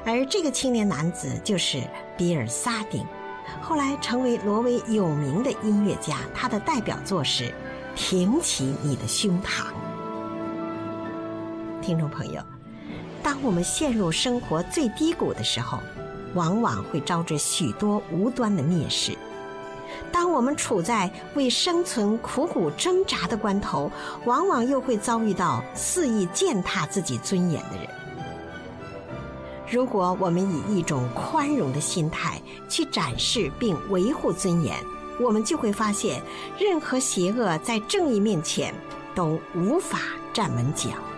而这个青年男子就是比尔·萨丁，后来成为挪威有名的音乐家，他的代表作是《挺起你的胸膛》。听众朋友，当我们陷入生活最低谷的时候，往往会招致许多无端的蔑视。当我们处在为生存苦苦挣扎的关头，往往又会遭遇到肆意践踏自己尊严的人。如果我们以一种宽容的心态去展示并维护尊严，我们就会发现，任何邪恶在正义面前都无法站稳脚。